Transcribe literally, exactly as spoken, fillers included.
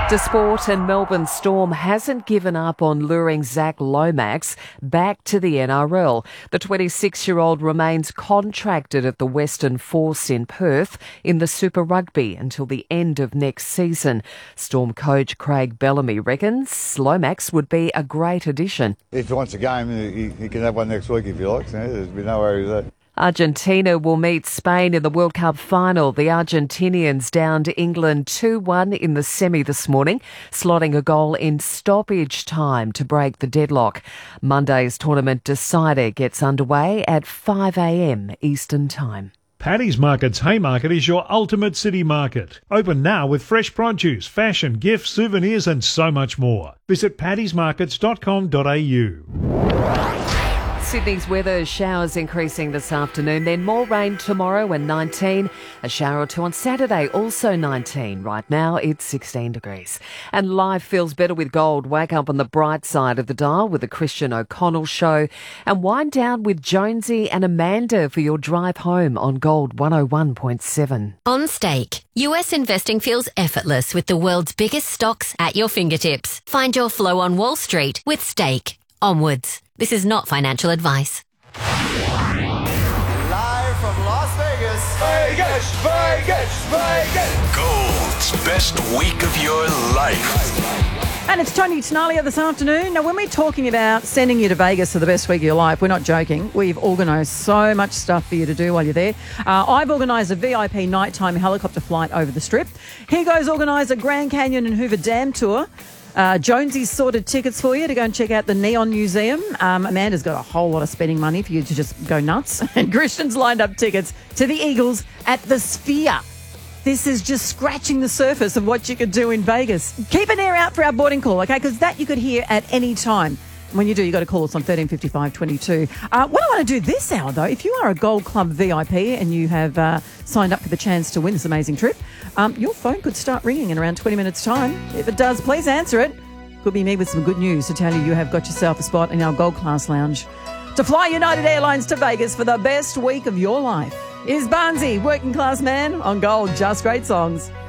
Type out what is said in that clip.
To sport, and Melbourne Storm hasn't given up on luring Zach Lomax back to the N R L. The twenty-six-year-old remains contracted at the Western Force in Perth in the Super Rugby until the end of next season. Storm coach Craig Bellamy reckons Lomax would be a great addition. If he wants a game, he, he can have one next week if he likes. You know, there's been no worry with that. Argentina will meet Spain in the World Cup final. The Argentinians downed England two one in the semi this morning, slotting a goal in stoppage time to break the deadlock. Monday's tournament decider gets underway at five a.m. Eastern Time. Paddy's Market's Haymarket is your ultimate city market. Open now with fresh produce, fashion, gifts, souvenirs and so much more. Visit paddys markets dot com dot a u. Sydney's weather, showers increasing this afternoon, then more rain tomorrow and nineteen. A shower or two on Saturday, also nineteen. Right now it's sixteen degrees. And life feels better with gold. Wake up on the bright side of the dial with the Christian O'Connell Show and wind down with Jonesy and Amanda for your drive home on Gold one oh one point seven. On Stake, U S investing feels effortless with the world's biggest stocks at your fingertips. Find your flow on Wall Street with Stake. Onwards. This is not financial advice. Live from Las Vegas. Vegas, Vegas, Vegas. Gold's best week of your life. And it's Tony Tenalia this afternoon. Now, when we're talking about sending you to Vegas for the best week of your life, we're not joking. We've organised so much stuff for you to do while you're there. Uh, I've organised a V I P nighttime helicopter flight over the Strip. Hugo's organised a Grand Canyon and Hoover Dam tour. Uh, Jonesy's sorted tickets for you to go and check out the Neon Museum. Um, Amanda's got a whole lot of spending money for you to just go nuts. And Christian's lined up tickets to the Eagles at the Sphere. This is just scratching the surface of what you could do in Vegas. Keep an ear out for our boarding call, okay? Because that you could hear at any time. When you do, you got to call us on thirteen fifty-five twenty-two. Uh, what I want to do this hour, though, if you are a Gold Club V I P and you have uh, signed up for the chance to win this amazing trip, um, your phone could start ringing in around twenty minutes' time. If it does, please answer it. Could be me with some good news to tell you you have got yourself a spot in our Gold Class Lounge. To fly United Airlines to Vegas for the best week of your life is Barnsey, Working Class Man on Gold. Just great songs.